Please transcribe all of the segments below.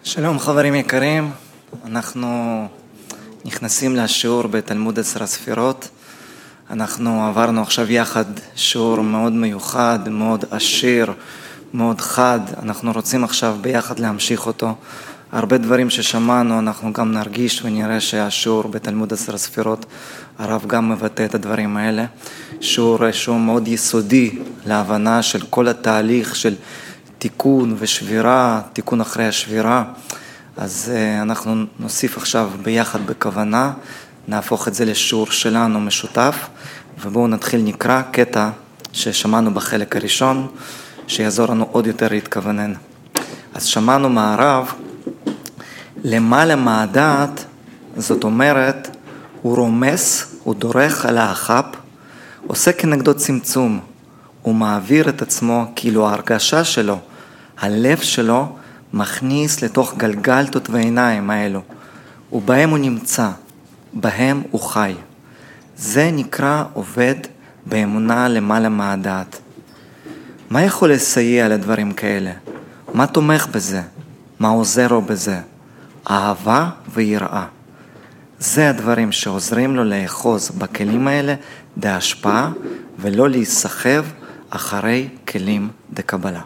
שלום חברים יקרים, אנחנו נכנסים לשיעור בתלמוד 10 ספירות. אנחנו עברנו עכשיו יחד שיעור מאוד מיוחד, מאוד עשיר, מאוד חד. אנחנו רוצים עכשיו ביחד להמשיך אותו. הרבה דברים ששמענו אנחנו גם נרגיש ונראה שהשיעור בתלמוד 10 ספירות, הרב גם מבטא את הדברים האלה. שיעור שהוא מאוד יסודי להבנה של כל התהליך של תיקון ושבירה, תיקון אחרי השבירה. אז אנחנו נוסיף עכשיו ביחד בכוונה, נהפוך את זה לשיעור שלנו משותף, ובואו נתחיל נקרא קטע ששמענו בחלק הראשון, שיעזור לנו עוד יותר להתכוונן. אז שמענו מהרב, למעלה מהדעת, זאת אומרת, הוא רומס, הוא דורך על האחפ, עושה כנגדו צמצום, הוא מעביר את עצמו, כאילו ההרגשה שלו, הלב שלו, מכניס לתוך גלגלתות ועיניים האלו, ובהם הוא נמצא, בהם הוא חי. זה נקרא עובד באמונה למעלה מהדעת. מה יכול לסייע לדברים כאלה? מה תומך בזה? מה עוזר לו בזה? אהבה ויראה. זה הדברים שעוזרים לו לאחוז בכלים האלה בהשפעה, ולא להיסחב אחרי כלים דקבלה.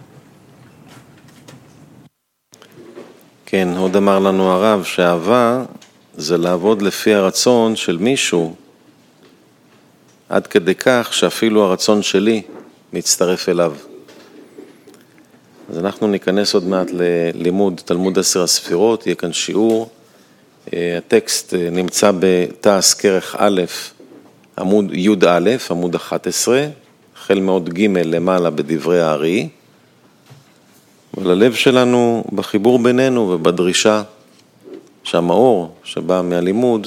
כן, עוד אמר לנו הרב שאהבה זה לעבוד לפי הרצון של מישהו, עד כדי כך שאפילו הרצון שלי מצטרף אליו. אז אנחנו ניכנס עוד מעט ללימוד תלמוד 10 הספירות, יהיה כאן שיעור. הטקסט נמצא בתעש כרך א', עמוד י' עמוד 11, החל מעוד ג' למעלה בדברי הארי. אבל הלב שלנו בחיבור בינינו ובדרישה שהמאור שבא מהלימוד,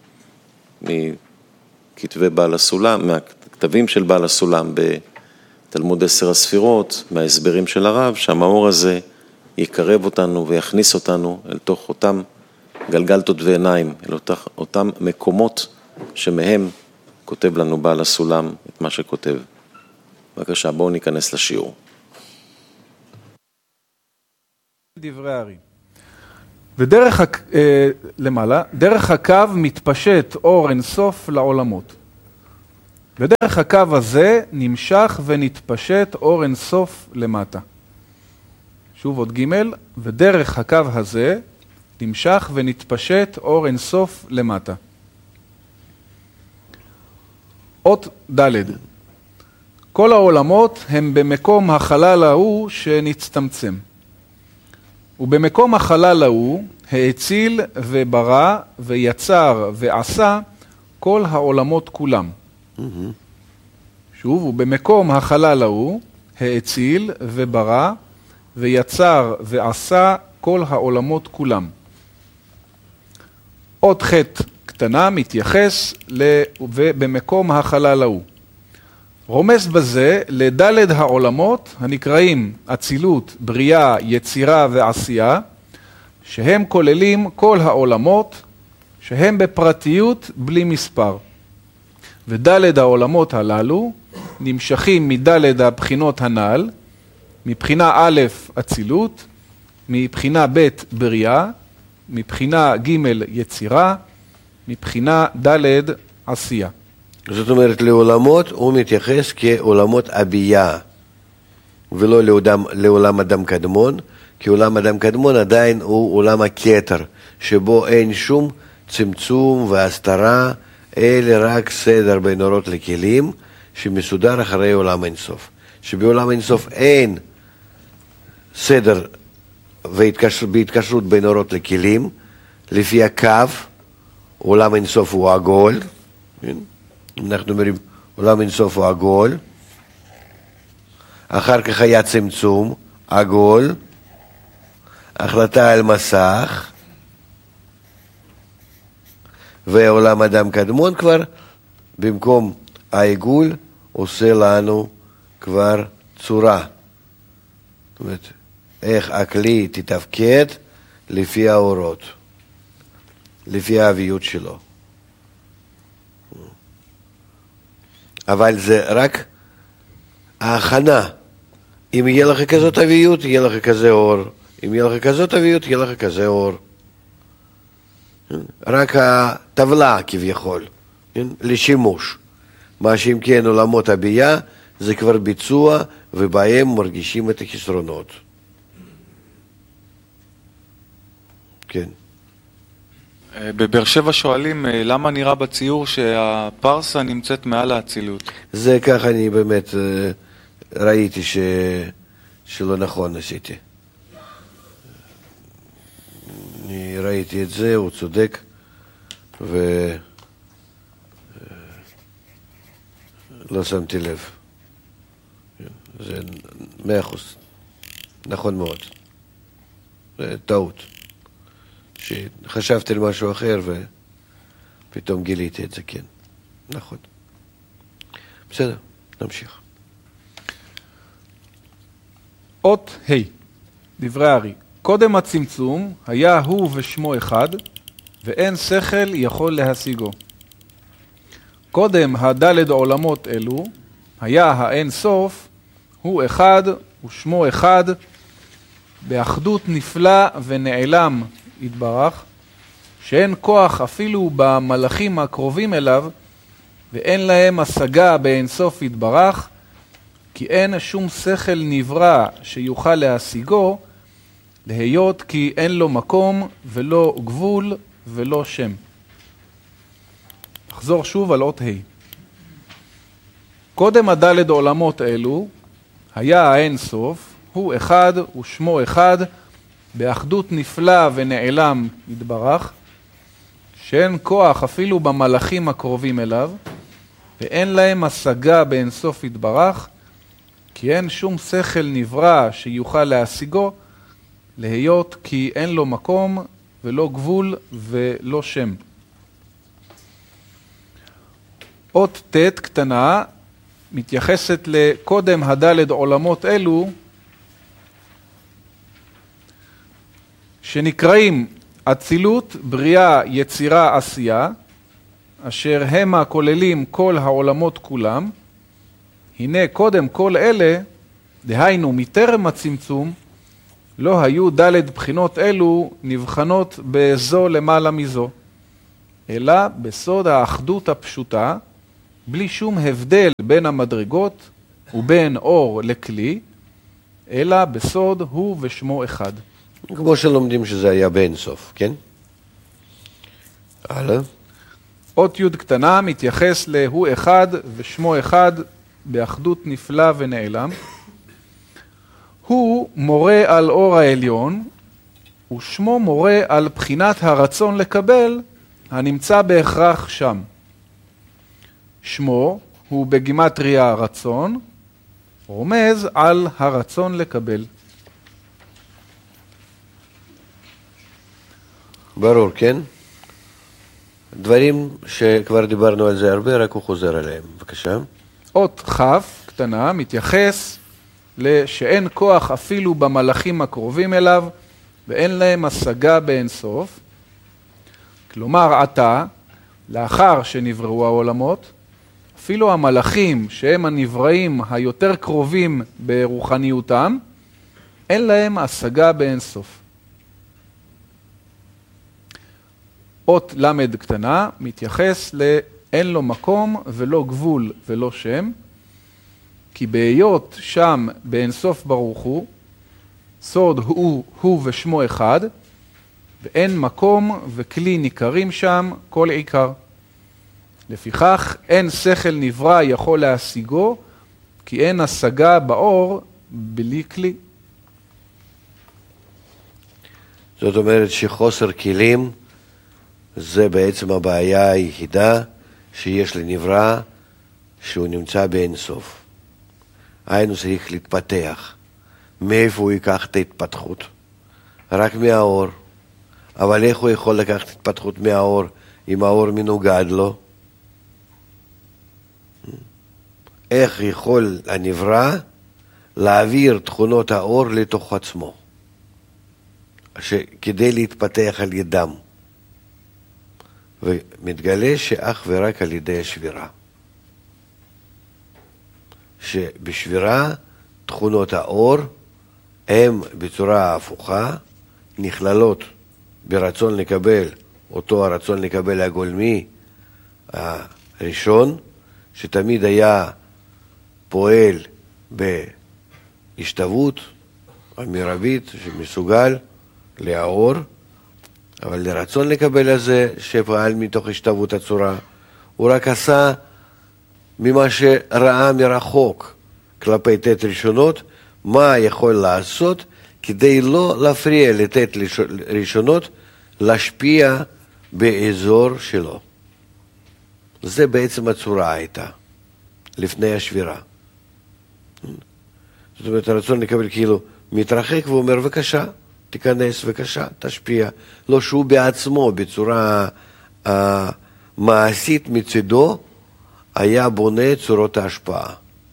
מכתבי בעל הסולם, מהכתבים של בעל הסולם בתלמוד 10 הספירות, מההסברים של הרב, שהמאור הזה יקרב אותנו ויכניס אותנו אל תוך אותם גלגלתות ועיניים, אל אותם מקומות שמהם כותב לנו בעל הסולם את מה שכותב. בבקשה, בואו ניכנס לשיעור. דברי הארי. ודרך למעלה, דרך הקו מתפשט אור אינסוף לעולמות. ודרך הקו הזה נמשך ונתפשט אור אינסוף למטה. שוב עוד ג' ודרך הקו הזה נמשך ונתפשט אור אינסוף למטה. אות ד' כל העולמות הם במקום החלל ההוא שנצטמצם. ובמקום החלל ההוא האציל וברא ויצר ועשה כל העולמות כולם. שוב, ובמקום החלל ההוא האציל וברא ויצר ועשה כל העולמות כולם. עוד חטא קטנה מתייחס ובמקום החלל ההוא. רומס בזה לדלת העולמות הנקראים אצילות, בריאה, יצירה ועשייה, שהם כוללים כל העולמות, שהם בפרטיות בלי מספר. ודלת העולמות הללו נמשכים מדלת הבחינות הנ"ל, מבחינה א' אצילות, מבחינה ב' בריאה, מבחינה ג' יצירה, מבחינה ד' עשייה. זאת אומרת, לעולמות הוא מתייחס כעולמות אבייה, ולא לעולם אדם קדמון, כי עולם אדם קדמון עדיין הוא עולם הכתר, שבו אין שום צמצום והסתרה, אלא רק סדר בין אורות לכלים, שמסודר אחרי עולם אינסוף. שבעולם אינסוף אין סדר בהתקשרות בין אורות לכלים, לפי הקו, עולם אינסוף הוא עגול, אנחנו אומרים, עולם אינסוף הוא עגול, אחר כך היה צמצום, עגול, החלטה על מסך, ועולם אדם קדמון כבר, במקום העיגול, עושה לנו כבר צורה. זאת אומרת, איך הכלי תתפקד לפי האורות, לפי האביות שלו. אבל זה רק ההכנה. אם יהיה לך כזאת אביות, יהיה לך כזה אור, אם יהיה לך כזאת אביות, יהיה לך כזה אור. רק הטבלה כביכול, לשימוש. מה שאם כן עולמות הבייה, זה כבר ביצוע, ובהם מרגישים את החסרונות. כן. בבאר שבע שואלים למה נראה בציור שהפרסה נמצאת מעל האצילות. זה ככה אני באמת ראיתי שלא נכון עשיתי. אני ראיתי את זה, הוא צודק, לא שמתי לב. זה 100%. נכון מאוד. זה טעות. שחשבתי על משהו אחר ופתאום גיליתי את זה, כן. נכון. בסדר, נמשיך. אות ה' דברי הארי. קודם הצמצום היה הוא ושמו אחד, ואין שכל יכול להשיגו. קודם הדלת עולמות אלו, היה האין סוף, הוא אחד ושמו אחד, באחדות נפלא ונעלם יתברך, שאין כוח אפילו במלאכים הקרובים אליו, ואין להם השגה באין סוף יתברך, כי אין שום שכל נברא שיוכל להשיגו, להיות כי אין לו מקום ולא גבול ולא שם. נחזור שוב על אות ה'. קודם הדלת עולמות אלו, היה האין סוף, הוא אחד ושמו אחד, באחדות נפלא ונעלם יתברך, שאין כוח אפילו במלאכים הקרובים אליו, ואין להם השגה באין סוף יתברך, כי אין שום שכל נברא שיוכל להשיגו, להיות כי אין לו מקום ולא גבול ולא שם. אות ט' קטנה מתייחסת לקודם הדלת עולמות אלו, שנקראים אצילות, בריאה, יצירה, עשייה, אשר הם הכוללים כל העולמות כולם. הנה קודם כל אלה, דהיינו מטרם הצמצום, לא היו ד' בחינות אלו נבחנות בזו למעלה מזו, אלא בסוד האחדות הפשוטה, בלי שום הבדל בין המדרגות ובין אור לכלי, אלא בסוד הוא ושמו אחד. כמו שלומדים שזה היה באין סוף, כן? הלאה. אות י' קטנה מתייחס להוא אחד ושמו אחד באחדות נפלא ונעלם. הוא מורה על אור העליון, ושמו מורה על בחינת הרצון לקבל הנמצא בהכרח שם. שמו הוא בגימטריה רצון, רומז על הרצון לקבל. ברור, כן? דברים שכבר דיברנו על זה הרבה, רק הוא חוזר עליהם. בבקשה. אות כ' קטנה מתייחס שאין כוח אפילו במלאכים הקרובים אליו, ואין להם השגה באין סוף. כלומר, עתה, לאחר שנבראו העולמות, אפילו המלאכים שהם הנבראים היותר קרובים ברוחניותם, אין להם השגה באין סוף. אות למד קטנה מתייחס לאין לו מקום ולא גבול ולא שם, כי בהיות שם באין סוף ברוך הוא, סוד הוא ושמו אחד, ואין מקום וכלי ניכרים שם כל עיקר. לפיכך אין שכל נברא יכול להשיגו, כי אין השגה באור בלי כלי. זאת אומרת שחוסר כלים זה בעצם הבעיה היחידה שיש לנברא, שהוא נמצא באין סוף. היינו צריך להתפתח. מאיפה הוא ייקח את ההתפתחות? רק מהאור. אבל איך הוא יכול לקחת התפתחות מהאור אם האור מנוגד לו? איך יכול הנברא להעביר תכונות האור לתוך עצמו? כדי להתפתח על ידם. ומתגלה שאך ורק על ידי השבירה. שבשבירה תכונות האור הם בצורה הפוכה נכללות ברצון לקבל, אותו הרצון לקבל הגולמי הראשון, שתמיד היה פועל בהשתוות המרבית שמסוגל לאור, אבל לרצון לקבל הזה שפעל מתוך השתוות הצורה, הוא רק עשה ממה שראה מרחוק כלפי תת ראשונות, מה יכול לעשות כדי לא להפריע לתת ראשונות להשפיע באזור שלו. זה בעצם הצורה הייתה, לפני השבירה. זאת אומרת, הרצון לקבל כאילו מתרחק ואומר, בבקשה, תיכנס, בבקשה, תשפיע. לא שהוא בעצמו, בצורה מעשית מצדו, היה בונה צורות ההשפעה.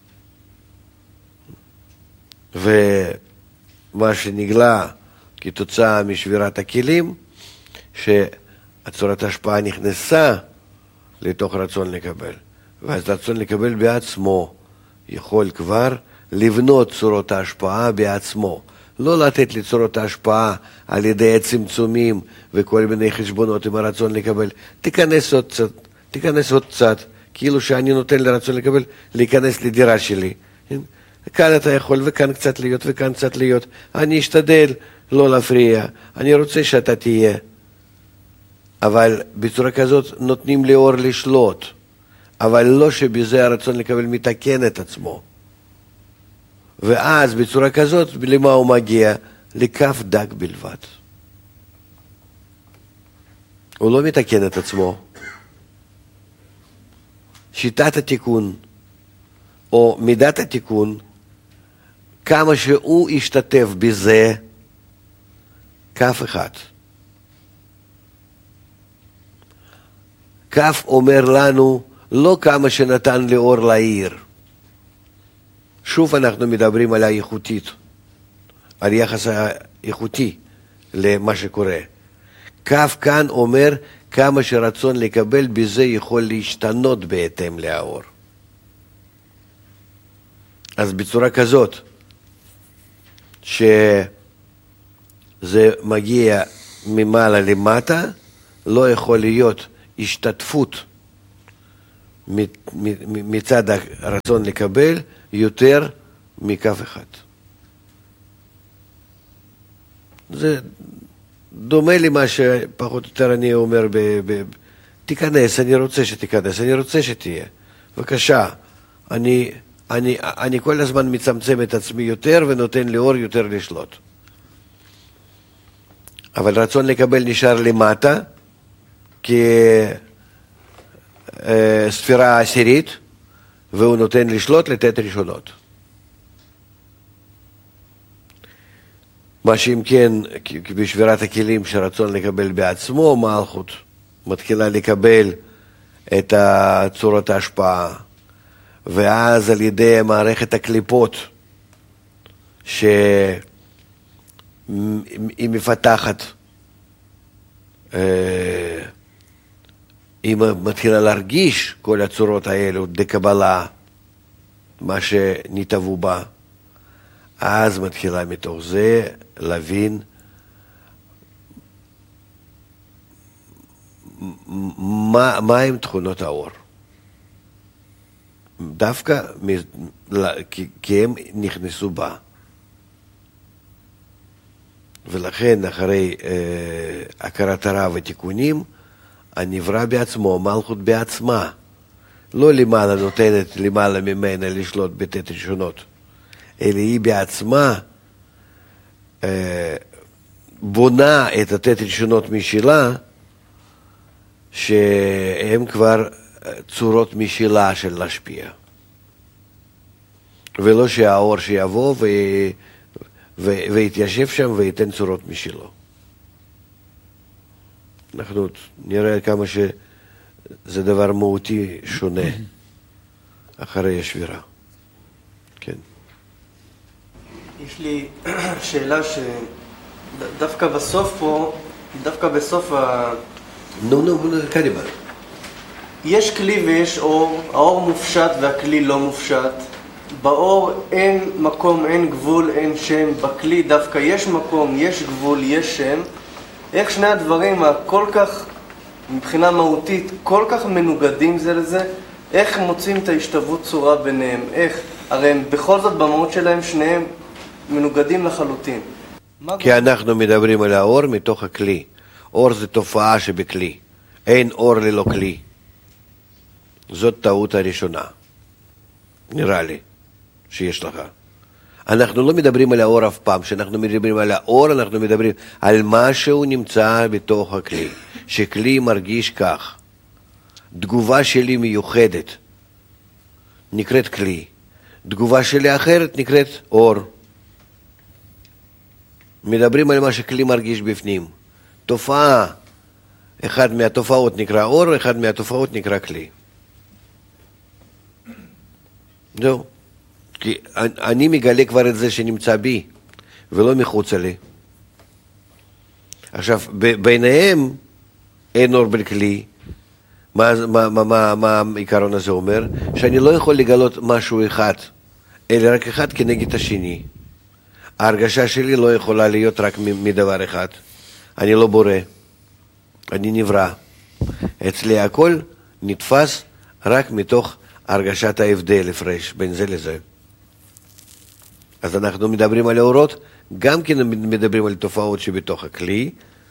ומה שנגלה כתוצאה משבירת הכלים, שהצורת ההשפעה נכנסה לתוך רצון לקבל. ואז רצון לקבל בעצמו יכול כבר לבנות צורות ההשפעה בעצמו. לא לתת לצורות ההשפעה על ידי הצמצומים וכל מיני חשבונות עם הרצון לקבל. תיכנס עוד קצת, כאילו שאני נותן לרצון לקבל, להיכנס לדירה שלי. כאן אתה יכול וכאן קצת להיות וכאן קצת להיות. אני אשתדל לא להפריע, אני רוצה שאתה תהיה. אבל בצורה כזאת נותנים לאור לשלוט, אבל לא שבזה הרצון לקבל מתקן את עצמו. ואז בצורה כזאת, למה הוא מגיע? לכף דק בלבד. הוא לא מתקן את עצמו. שיטת התיקון, או מידת התיקון, כמה שהוא ישתתף בזה, כף אחד. כף אומר לנו, לא כמה שנתן לאור לעיר. שוב אנחנו מדברים על האיכותית, על יחס האיכותי למה שקורה. כף כאן אומר כמה שרצון לקבל בזה יכול להשתנות בהתאם לאור. אז בצורה כזאת, שזה מגיע ממעלה למטה, לא יכול להיות השתתפות מצד הרצון לקבל יותר מכף אחד. זה דומה למה שפחות או יותר אני אומר, תיכנס, אני רוצה שתיכנס, אני רוצה שתהיה. בבקשה, אני כל הזמן מצמצם את עצמי יותר ונותן לאור יותר לשלוט. אבל רצון לקבל נשאר למטה, כספירה עשירית, והוא נותן לשלוט לתת ראשונות. מה שאם כן, בשבירת הכלים שרצון לקבל בעצמו, מלכות מתחילה לקבל את צורת ההשפעה, ואז על ידי מערכת הקליפות שהיא מפתחת, היא מתחילה להרגיש כל הצורות האלו דקבלה, מה שנתאבו בה, אז מתחילה מתוך זה להבין מה הם תכונות האור. דווקא כי הם נכנסו בה. ולכן אחרי הכרת הרע ותיקונים, הנברא בעצמו, מלכות בעצמה, לא למעלה נותנת למעלה ממנה לשלוט בתת ראשונות, אלא היא בעצמה בונה את התת ראשונות משלה, שהם כבר צורות משלה של להשפיע. ולא שהאור שיבוא ויתיישב שם ויתן צורות משלו. אנחנו נראה כמה שזה דבר מהותי שונה אחרי השבירה. כן. יש לי שאלה שדווקא בסוף פה, דווקא בסוף קדימה. יש כלי ויש אור, האור מופשט והכלי לא מופשט. באור אין מקום, אין גבול, אין שם, בכלי דווקא יש מקום, יש גבול, יש שם. איך שני הדברים הכל כך, מבחינה מהותית, כל כך מנוגדים זה לזה, איך מוצאים את ההשתוות צורה ביניהם? איך? הרי הם בכל זאת במהות שלהם שניהם מנוגדים לחלוטין. כי אנחנו מדברים על האור מתוך הכלי. אור זה תופעה שבכלי. אין אור ללא כלי. זאת טעות הראשונה. נראה לי שיש לך. אנחנו לא מדברים על האור אף פעם. כשאנחנו מדברים על האור, אנחנו מדברים על משהו נמצא בתוך הכלי. שכלי מרגיש כך. תגובה שלי מיוחדת. נקראת כלי. תגובה שלי אחרת נקראת אור. מדברים על מה שכלי מרגיש בפנים. תופעה. אחד מהתופעות נקרא אור, אחד מהתופעות נקרא כלי. זהו. כי אני מגלה כבר את זה שנמצא בי, ולא מחוץ לי. עכשיו, ביניהם אין אור בין כלי. מה העיקרון הזה אומר? שאני לא יכול לגלות משהו אחד, אלא רק אחד כנגד השני. ההרגשה שלי לא יכולה להיות רק מדבר אחד. אני לא בורא, אני נברא. אצלי הכל נתפס רק מתוך הרגשת ההבדל, הפרש בין זה לזה. אז אנחנו מדברים על האורות, גם כן מדברים על תופעות שבתוך הכלי,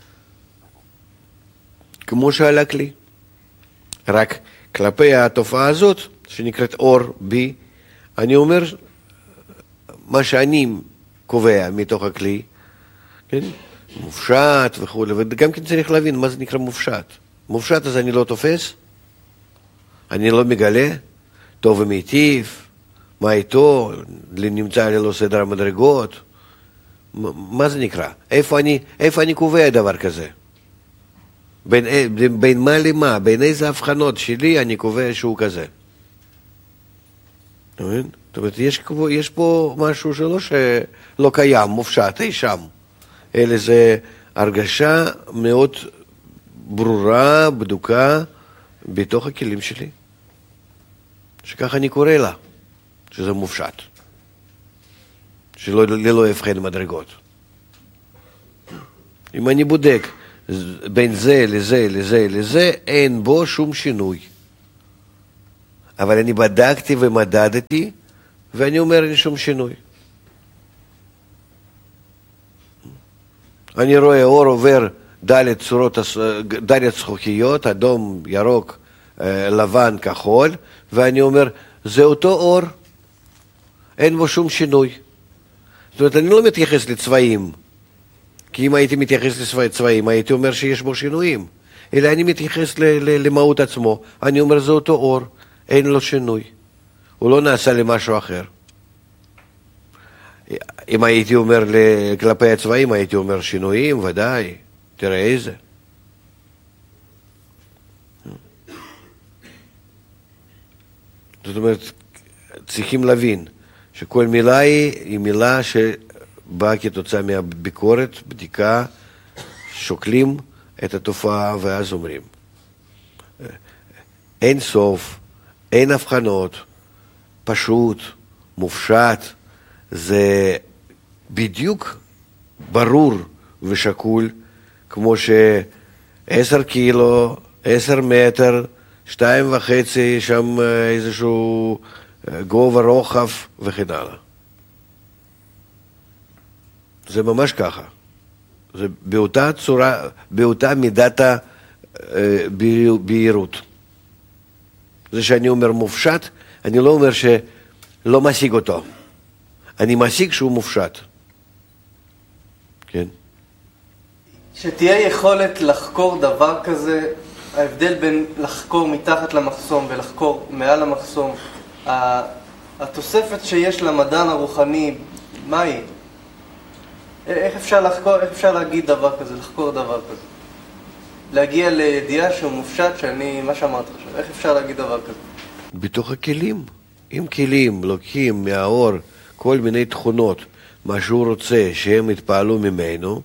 כמו שעל הכלי. רק כלפי התופעה הזאת, שנקראת אור בי, אני אומר מה שאני קובע מתוך הכלי, כן? מופשט וכו', וגם כן צריך להבין מה זה נקרא מופשט. מופשט אז אני לא תופס, אני לא מגלה, טוב ומיטיב, מה איתו, נמצא ללא סדר המדרגות, מה זה נקרא? איפה אני קובע דבר כזה? בין מה למה, בין איזה הבחנות שלי אני קובע שהוא כזה. זאת אומרת, יש פה משהו שלא קיים, מופשט, אי שם. אלא זה הרגשה מאוד ברורה, בדוקה, בתוך הכלים שלי. שככה אני קורא לה, שזה מופשט. שלא יבחן מדרגות. אם אני בודק בין זה לזה לזה לזה, אין בו שום שינוי. אבל אני בדקתי ומדדתי, ואני אומר אין שום שינוי. אני רואה אור עובר ד' זכוכיות, אדום, ירוק, לבן, כחול, ואני אומר, זה אותו אור, אין בו שום שינוי. זאת אומרת, אני לא מתייחס לצבעים, כי אם הייתי מתייחס לצבעים, הייתי אומר שיש בו שינויים. אלא אני מתייחס למהות עצמו. אני אומר, זה אותו אור, אין לו שינוי. הוא לא נעשה למשהו אחר. אם הייתי אומר כלפי הצבעים, הייתי אומר שינויים, ודאי. תראה איזה. זאת אומרת, צריכים להבין שכל מילה היא מילה שבאה כתוצאה מהביקורת, בדיקה, שוקלים את התופעה ואז אומרים. אין סוף, אין הבחנות, פשוט, מופשט, זה בדיוק ברור ושקול, כמו ש10 קילו, 10 מטר, 2.5, שם איזשהו גובה רוחב וכן הלאה. זה ממש ככה. זה באותה צורה, באותה מידת הבהירות. זה שאני אומר מופשט, אני לא אומר שלא משיג אותו. אני משיג שהוא מופשט. כן? שתהיה יכולת לחקור דבר כזה, ההבדל בין לחקור מתחת למחסום ולחקור מעל המחסום, התוספת שיש למדען הרוחני, מה היא? איך אפשר לחקור, איך אפשר להגיד דבר כזה, לחקור דבר כזה? להגיע לידיעה שהוא מופשט, מה שאמרת עכשיו, איך אפשר להגיד דבר כזה? בתוך הכלים. אם כלים לוקחים מהאור כל מיני תכונות, מה שהוא רוצה שהם יתפעלו ממנו,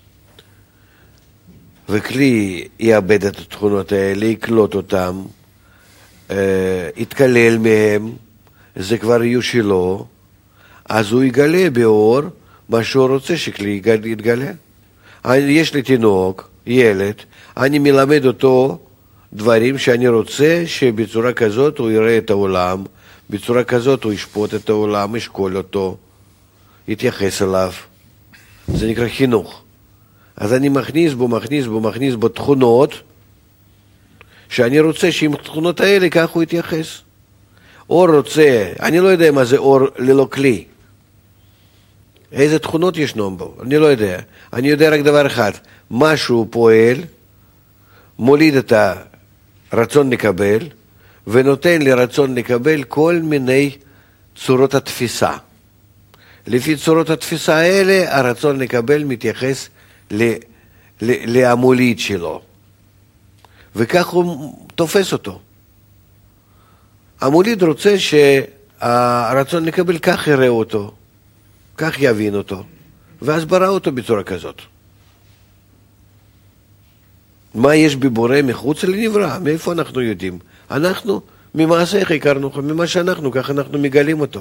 וכלי יאבד את התכונות האלה, יקלוט אותם, יתקלל מהם, זה כבר יהיו שלו, אז הוא יגלה באור מה שהוא רוצה שכלי יתגלה. יש לי תינוק, ילד, אני מלמד אותו דברים שאני רוצה שבצורה כזאת הוא יראה את העולם, בצורה כזאת הוא ישפוט את העולם, ישקול אותו, יתייחס אליו. זה נקרא חינוך. אז אני מכניס בו תכונות שאני רוצה שעם התכונות האלה כך הוא יתייחס. אור רוצה, אני לא יודע מה זה אור ללא כלי. איזה תכונות ישנם בו, אני לא יודע. אני יודע רק דבר אחד, משהו פועל, מוליד את הרצון לקבל, ונותן לרצון לקבל כל מיני צורות התפיסה. לפי צורות התפיסה האלה, הרצון לקבל מתייחס למוליד שלו. וכך הוא תופס אותו. המוליד רוצה שהרצון לקבל כך יראה אותו, כך יבין אותו, ואז ברא אותו בצורה כזאת. מה יש בבורא מחוץ לנברא? מאיפה אנחנו יודעים? אנחנו ממעשיך הכרנו, ממה שאנחנו, כך אנחנו מגלים אותו.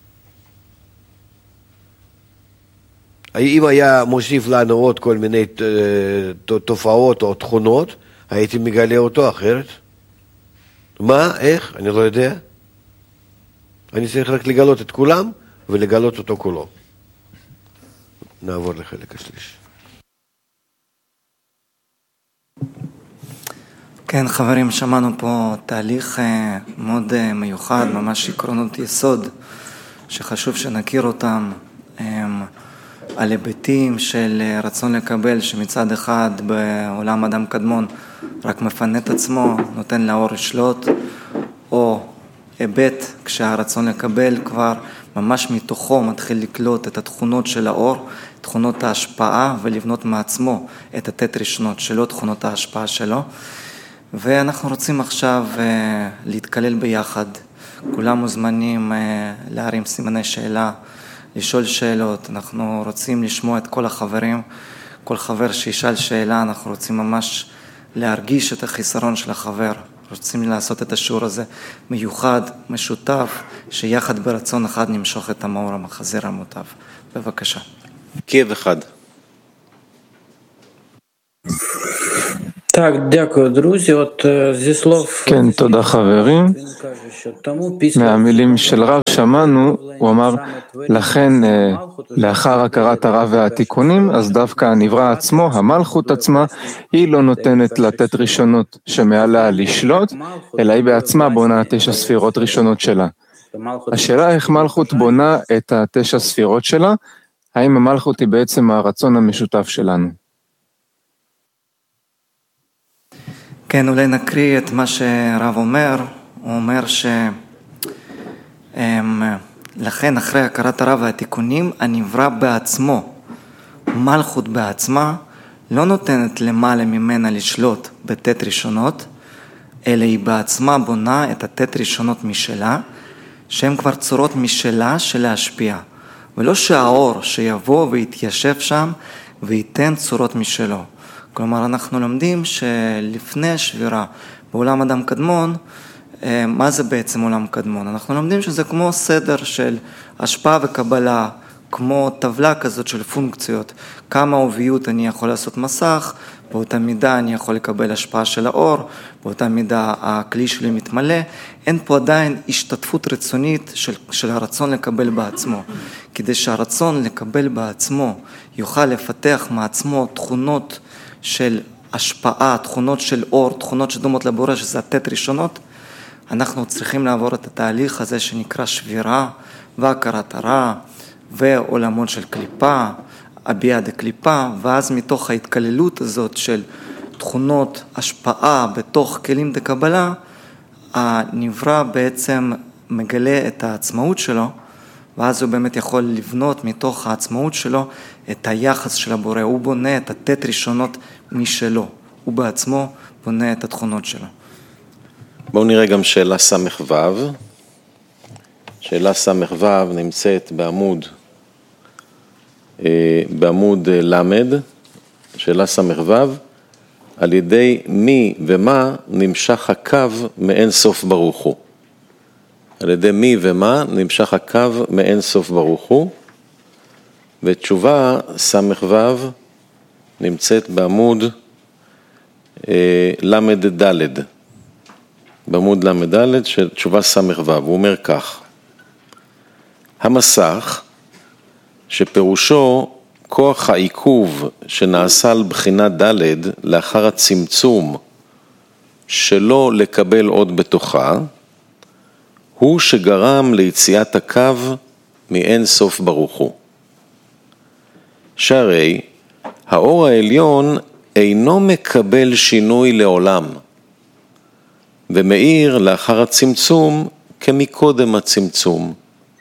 אם היה מוסיף לנו עוד כל מיני תופעות או תכונות, הייתי מגלה אותו אחרת. מה? איך? אני לא יודע. אני צריך רק לגלות את כולם ולגלות אותו כולו. נעבור לחלק השלישי. כן, חברים, שמענו פה תהליך מאוד מיוחד, ממש עקרונות יסוד, שחשוב שנכיר אותם, על היבטים של רצון לקבל, שמצד אחד בעולם אדם קדמון רק מפנה את עצמו, נותן לאור לשלוט, או היבט כשהרצון לקבל כבר ממש מתוכו מתחיל לקלוט את התכונות של האור, תכונות ההשפעה, ולבנות מעצמו את התת ראשונות שלו, תכונות ההשפעה שלו. ואנחנו רוצים עכשיו להתקלל ביחד. כולם מוזמנים להרים סימני שאלה, לשאול שאלות. אנחנו רוצים לשמוע את כל החברים. כל חבר שישאל שאלה, אנחנו רוצים ממש להרגיש את החיסרון של החבר. רוצים לעשות את השיעור הזה מיוחד, משותף, שיחד ברצון אחד נמשוך את המאור המחזיר המוטב. בבקשה. קייב אחד. כן, תודה חברים. מהמילים של רב שמענו, הוא אמר, לכן לאחר הכרת הרב והתיקונים, אז דווקא הנברא עצמו, המלכות עצמה, היא לא נותנת לתת ראשונות שמעלה לשלוט, אלא היא בעצמה בונה 9 ספירות ראשונות שלה. השאלה איך מלכות בונה את 9 ספירות שלה, האם המלכות היא בעצם הרצון המשותף שלנו? כן, אולי נקריא את מה שהרב אומר. הוא אומר לכן אחרי הכרת הרב והתיקונים, הנברא בעצמו, מלכות בעצמה, לא נותנת למעלה ממנה לשלוט בתת ראשונות, אלא היא בעצמה בונה את התת ראשונות משלה, שהן כבר צורות משלה של להשפיע, ולא שהאור שיבוא ויתיישב שם וייתן צורות משלו. כלומר, אנחנו לומדים שלפני השבירה בעולם אדם קדמון, מה זה בעצם עולם קדמון? אנחנו לומדים שזה כמו סדר של השפעה וקבלה, כמו טבלה כזאת של פונקציות. כמה עוביות אני יכול לעשות מסך, באותה מידה אני יכול לקבל השפעה של האור, באותה מידה הכלי שלי מתמלא. אין פה עדיין השתתפות רצונית של הרצון לקבל בעצמו. כדי שהרצון לקבל בעצמו יוכל לפתח מעצמו תכונות של השפעה, תכונות של אור, תכונות שדומות לבורא, שזה התת ראשונות, אנחנו צריכים לעבור את התהליך הזה שנקרא שבירה והכרת הרע ועולמות של קליפה, הביאה דקליפה, ואז מתוך ההתקללות הזאת של תכונות השפעה בתוך כלים דקבלה, הנברא בעצם מגלה את העצמאות שלו, ואז הוא באמת יכול לבנות מתוך העצמאות שלו את היחס של הבורא. הוא בונה את התת ראשונות משלו, הוא בעצמו בונה את התכונות שלו. בואו נראה גם שאלה סמך וו. שאלה סמך וו נמצאת בעמוד למד, שאלה סמך וו, על ידי מי ומה נמשך הקו מאין סוף ברוך הוא. על ידי מי ומה נמשך הקו מאין סוף ברוך הוא, ותשובה סמ"ו נמצאת בעמוד למד ד', בעמוד למד ד' של תשובה סמ"ו, הוא אומר כך: המסך, שפירושו כוח העיכוב שנעשה על בחינה ד' לאחר הצמצום שלא לקבל עוד בתוכה, הוא שגרם ליציאת הקו מאין סוף ברוך הוא. שהרי האור העליון אינו מקבל שינוי לעולם, ומאיר לאחר הצמצום כמקודם הצמצום.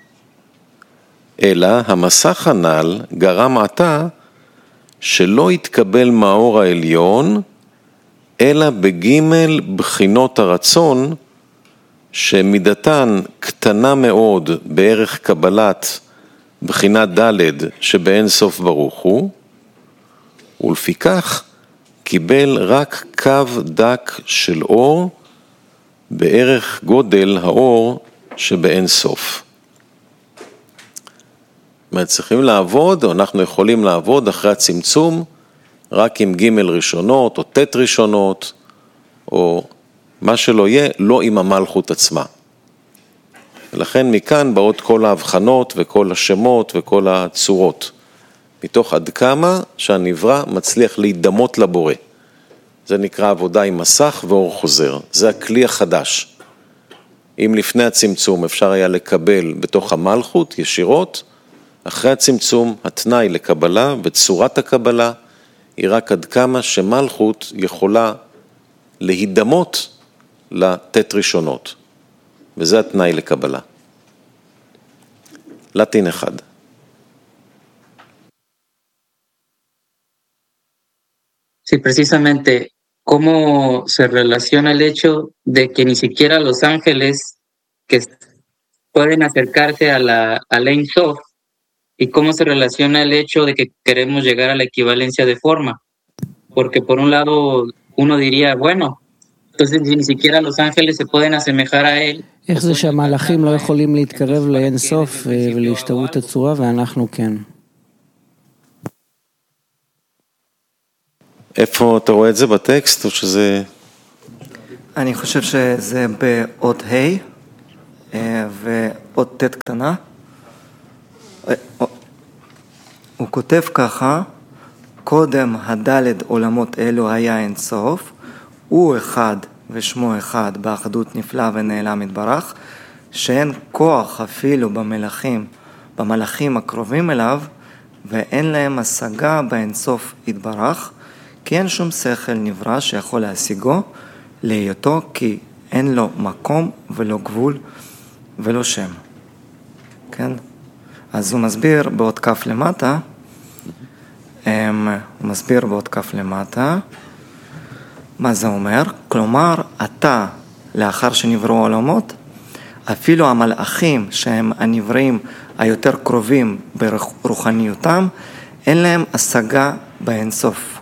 אלא המסך הנ"ל גרם עתה שלא יתקבל מהאור העליון, אלא בגימל בחינות הרצון, שמידתן קטנה מאוד בערך קבלת בחינה ד' שבאין סוף ברוך הוא, ולפיכך קיבל רק קו דק של אור בערך גודל האור שבאין סוף. צריכים לעבוד, או אנחנו יכולים לעבוד אחרי הצמצום, רק עם ג' ראשונות, או ת' ראשונות, או מה שלא יהיה, לא עם המלכות עצמה. ולכן מכאן באות כל ההבחנות, וכל השמות, וכל הצורות. מתוך עד כמה שהנברא מצליח להידמות לבורא. זה נקרא עבודה עם מסך ואור חוזר. זה הכלי החדש. אם לפני הצמצום אפשר היה לקבל בתוך המלכות ישירות, אחרי הצמצום, התנאי לקבלה וצורת הקבלה היא רק עד כמה שמלכות יכולה להידמות לתת ראשונות. וזה התנאי לקבלה. לטין אחד. Sí, precisamente, ¿cómo se relaciona el hecho de que ni siquiera los ángeles que pueden acercarse a la Ein Sof, y cómo se relaciona el hecho de que queremos llegar a la equivalencia de forma? Porque por un lado uno diría, bueno, entonces si ni siquiera los ángeles se pueden asemejar a él. איך זה שהמלאכים לא יכולים להתקרב לאין סוף ולהשתוות הצורה ואנחנו כן? איפה אתה רואה את זה בטקסט או שזה... אני חושב שזה באות ה' ואות ת' קטנה. הוא כותב ככה, קודם הדלת עולמות אלו היה אין סוף, הוא אחד ושמו אחד באחדות נפלא ונעלם יתברך, שאין כוח אפילו במלאכים הקרובים אליו, ואין להם השגה באין סוף יתברך, כי אין שום שכל נברא שיכול להשיגו להיותו, כי אין לו מקום ולא גבול ולא שם. כן? אז הוא מסביר בעוד כף למטה, מה זה אומר? כלומר, אתה, לאחר שנבראו העולמות, אפילו המלאכים שהם הנבראים היותר קרובים ברוחניותם, אין להם השגה באינסוף.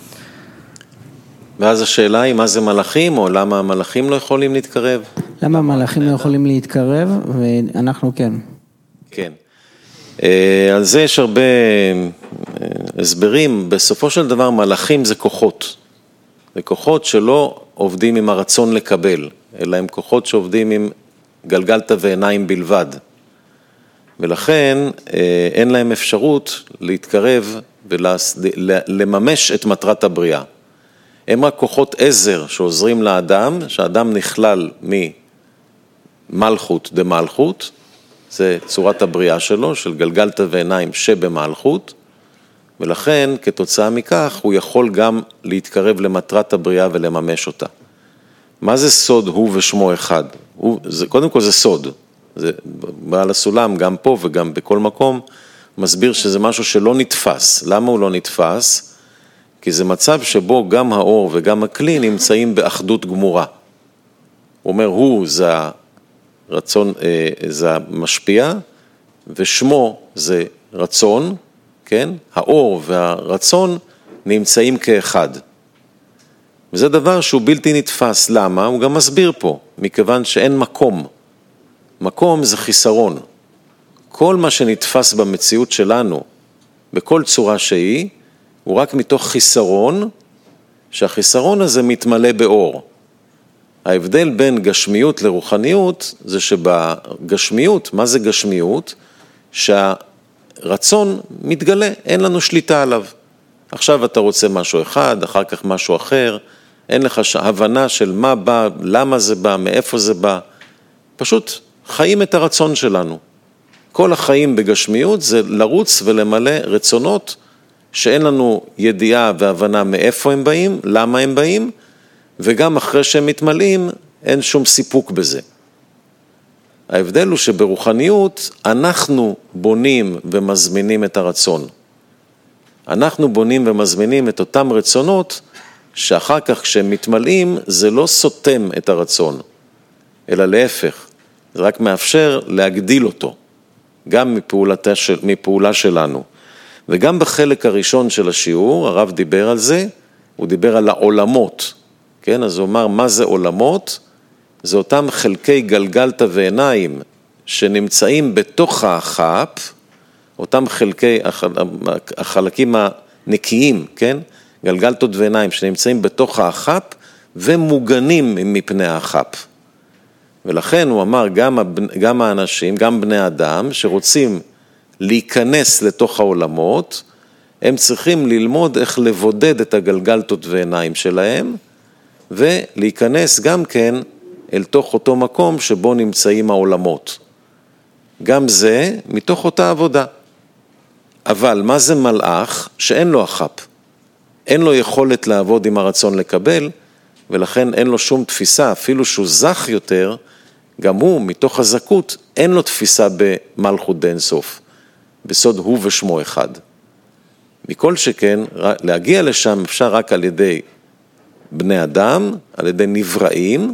ואז השאלה היא מה זה מלאכים, או למה המלאכים לא יכולים להתקרב? למה המלאכים לא יכולים להתקרב, ואנחנו כן. כן. על זה יש הרבה הסברים. בסופו של דבר מלאכים זה כוחות. זה כוחות שלא עובדים עם הרצון לקבל, אלא הם כוחות שעובדים עם גלגלת ועיניים בלבד. ולכן אין להם אפשרות להתקרב ולממש את מטרת הבריאה. הם רק כוחות עזר שעוזרים לאדם, שהאדם נכלל ממלכות דמלכות, זה צורת הבריאה שלו, של גלגלת ועיניים שבמלכות, ולכן כתוצאה מכך הוא יכול גם להתקרב למטרת הבריאה ולממש אותה. מה זה סוד הוא ושמו אחד? קודם כל זה סוד, זה בעל הסולם גם פה וגם בכל מקום, מסביר שזה משהו שלא נתפס. למה הוא לא נתפס? כי זה מצב שבו גם האור וגם הכלי נמצאים באחדות גמורה. הוא אומר, הוא זה הרצון, זה המשפיע, ושמו זה רצון, כן? האור והרצון נמצאים כאחד. וזה דבר שהוא בלתי נתפס. למה? הוא גם מסביר פה, מכיוון שאין מקום. מקום זה חיסרון. כל מה שנתפס במציאות שלנו, בכל צורה שהיא, הוא רק מתוך חיסרון, שהחיסרון הזה מתמלא באור. ההבדל בין גשמיות לרוחניות, זה שבגשמיות, מה זה גשמיות? שהרצון מתגלה, אין לנו שליטה עליו. עכשיו אתה רוצה משהו אחד, אחר כך משהו אחר, אין לך הבנה של מה בא, למה זה בא, מאיפה זה בא. פשוט חיים את הרצון שלנו. כל החיים בגשמיות זה לרוץ ולמלא רצונות שאין לנו ידיעה והבנה מאיפה הם באים, למה הם באים, וגם אחרי שהם מתמלאים אין שום סיפוק בזה. ההבדל הוא שברוחניות אנחנו בונים ומזמינים את הרצון. אנחנו בונים ומזמינים את אותם רצונות שאחר כך כשהם מתמלאים זה לא סותם את הרצון, אלא להפך, זה רק מאפשר להגדיל אותו, גם מפעולה שלנו. וגם בחלק הראשון של השיעור, הרב דיבר על זה, הוא דיבר על העולמות, כן? אז הוא אמר, מה זה עולמות? זה אותם חלקי גלגלתא ועיניים שנמצאים בתוך החפ, אותם החלקים הנקיים, כן? גלגלתות ועיניים שנמצאים בתוך החפ ומוגנים מפני החפ. ולכן הוא אמר, גם האנשים, גם בני אדם שרוצים להיכנס לתוך העולמות, הם צריכים ללמוד איך לבודד את הגלגלתות ועיניים שלהם, ולהיכנס גם כן אל תוך אותו מקום שבו נמצאים העולמות. גם זה מתוך אותה עבודה. אבל מה זה מלאך שאין לו החפ? אין לו יכולת לעבוד עם הרצון לקבל, ולכן אין לו שום תפיסה, אפילו שהוא זך יותר, גם הוא מתוך הזכות אין לו תפיסה במלכות דאין סוף. בסוד הוא ושמו אחד. מכל שכן, להגיע לשם אפשר רק על ידי בני אדם, על ידי נבראים,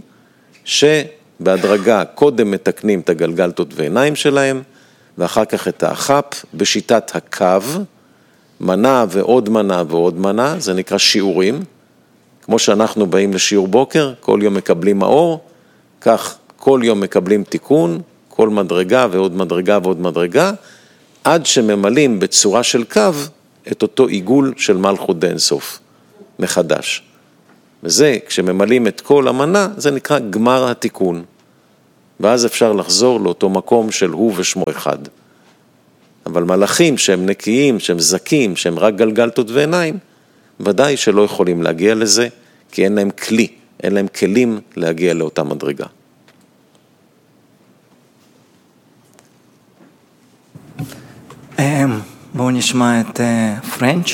שבהדרגה קודם מתקנים את הגלגלתות ועיניים שלהם, ואחר כך את החפ בשיטת הקו, מנה ועוד מנה ועוד מנה, זה נקרא שיעורים, כמו שאנחנו באים לשיעור בוקר, כל יום מקבלים מאור, כך כל יום מקבלים תיקון, כל מדרגה ועוד מדרגה ועוד מדרגה, עד שממלאים בצורה של קו את אותו עיגול של מלכות דאין סוף, מחדש. וזה, כשממלאים את כל המנה, זה נקרא גמר התיקון. ואז אפשר לחזור לאותו מקום של הוא ושמו אחד. אבל מלאכים שהם נקיים, שהם זקים, שהם רק גלגלתות ועיניים, ודאי שלא יכולים להגיע לזה, כי אין להם כלי, אין להם כלים להגיע לאותה מדרגה. בואו נשמע את פרנץ'.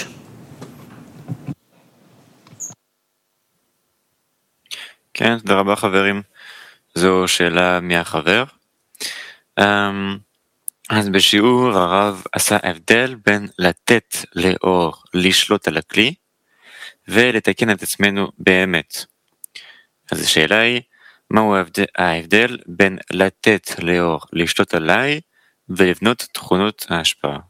כן, תודה רבה חברים. זו שאלה מהחבר. אז בשיעור הרב עשה הבדל בין לתת לאור לשלוט על הכלי ולתקן את עצמנו באמת. אז השאלה היא, מהו ההבדל בין לתת לאור לשלוט עליי ולבנות תכונות ההשפעה?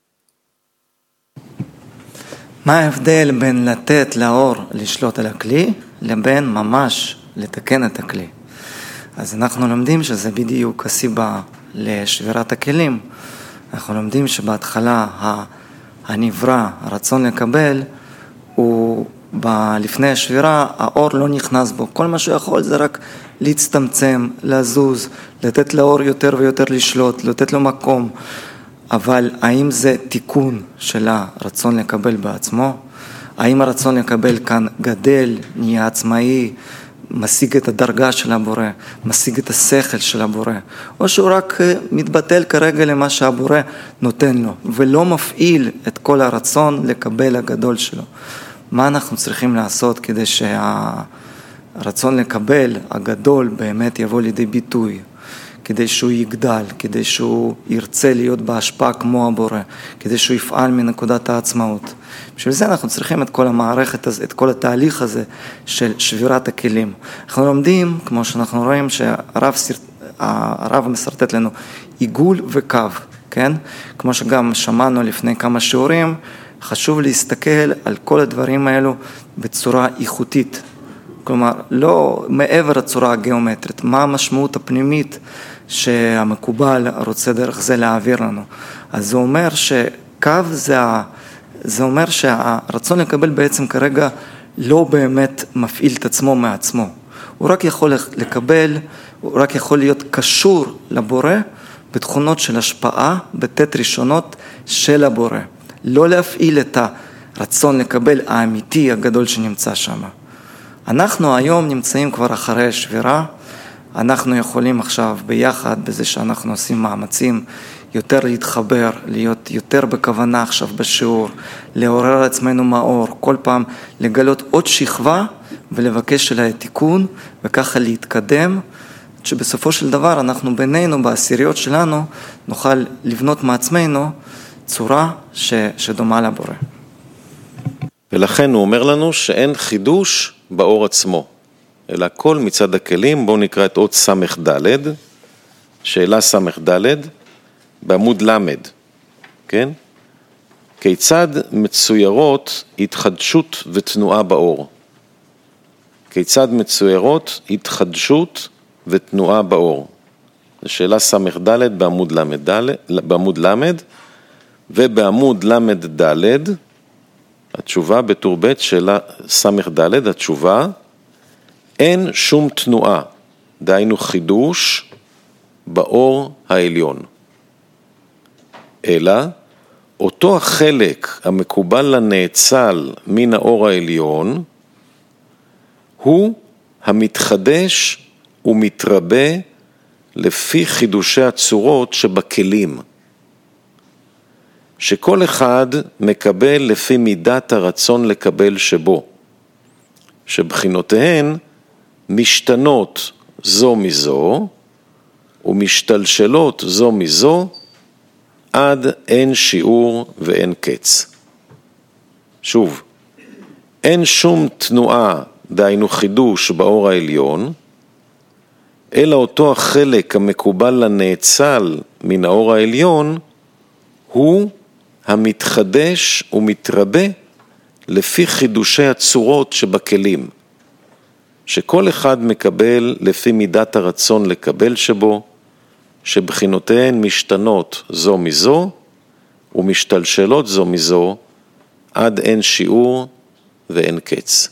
מה ההבדל בין לתת לאור לשלוט על הכלי לבין ממש לתקן את הכלי? אז אנחנו לומדים שזה בדיוק הסיבה לשבירת הכלים. אנחנו לומדים שבהתחלה הנברא, הרצון לקבל, הוא לפני השבירה, האור לא נכנס בו. כל מה שהוא יכול זה רק להצטמצם, לזוז, לתת לאור יותר ויותר לשלוט, לתת לו מקום. אבל האם זה תיקון של הרצון לקבל בעצמו? האם הרצון לקבל כאן גדל, נהיה עצמאי, משיג את הדרגה של הבורא, משיג את השכל של הבורא, או שהוא רק מתבטל כרגע למה שהבורא נותן לו, ולא מפעיל את כל הרצון לקבל הגדול שלו? מה אנחנו צריכים לעשות כדי שהרצון לקבל הגדול באמת יבוא לידי ביטוי? כדי שהוא יגדל, כדי שהוא ירצה להיות בהשפעה כמו הבורא, כדי שהוא יפעל מנקודת העצמאות. בשביל זה אנחנו צריכים את כל המערכת הזה, את כל התהליך הזה של שבירת הכלים. אנחנו לומדים, כמו שאנחנו רואים, שהרב מסרטט לנו עיגול וקו, כן? כמו שגם שמענו לפני כמה שיעורים, חשוב להסתכל על כל הדברים האלו בצורה איכותית. כלומר, לא מעבר הצורה הגיאומטרית, מה המשמעות הפנימית שהמקובל רוצה דרך זה להעביר לנו. אז זה אומר שקו זה אומר שהרצון לקבל בעצם כרגע לא באמת מפעיל את עצמו מעצמו. הוא רק יכול לקבל, הוא רק יכול להיות קשור לבורא בתכונות של השפעה, בתת ראשונות של הבורא. לא להפעיל את הרצון לקבל האמיתי הגדול שנמצא שם. אנחנו היום נמצאים כבר אחרי השבירה, אנחנו יכולים עכשיו ביחד, בזה שאנחנו עושים מאמצים, יותר להתחבר, להיות יותר בכוונה עכשיו בשיעור, לעורר עצמנו מאור, כל פעם לגלות עוד שכבה ולבקש שלה תיקון, וככה להתקדם, שבסופו של דבר אנחנו בינינו, בעשיריות שלנו, נוכל לבנות מעצמנו צורה שדומה לבורא. ולכן הוא אומר לנו שאין חידוש באור עצמו, אלא כל מצד הכלים. בואו נקרא את עוד סמך ד', שאלה סמך ד', בעמוד למד, כן? כיצד מצוירות התחדשות ותנועה באור? כיצד מצוירות התחדשות ותנועה באור? זו שאלה סמך ד' בעמוד למד, ובעמוד למד ד', התשובה בטור ב' שאלה סמך ד', התשובה, אין שום תנועה, דהיינו חידוש באור העליון. אלא אותו החלק המקובל לנאצל מן האור העליון, הוא המתחדש ומתרבה לפי חידושי הצורות שבכלים, שכל אחד מקבל לפי מידת הרצון לקבל שבו, שבחינותיהן משתנות זו מזו, ומשתלשלות זו מזו, עד אין שיעור ואין קץ. שוב, אין שום תנועה, דהיינו חידוש באור העליון, אלא אותו החלק המקובל לנאצל מן האור העליון, הוא המתחדש ומתרבה לפי חידושי הצורות שבכלים, שכל אחד מקבל לפי מידת הרצון לקבל שבו, שבחינותיהן משתנות זו מזו, ומשתלשלות זו מזו, עד אין שיעור ואין קץ.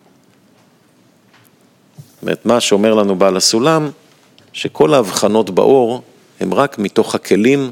זאת אומרת, מה שאומר לנו בעל הסולם, שכל ההבחנות באור הם רק מתוך הכלים